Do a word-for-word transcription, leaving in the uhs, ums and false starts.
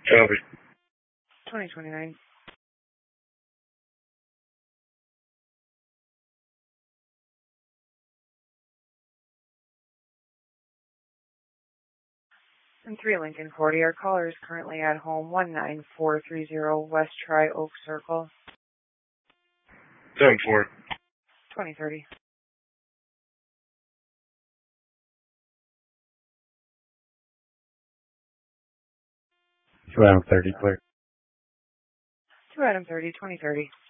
Copy. twenty twenty-nine. And three Lincoln forty. Our caller is currently at home, one nine four three zero West Tri Oak Circle. seven four. twenty thirty. Two Adam thirty, clear. Two Adam thirty, twenty thirty.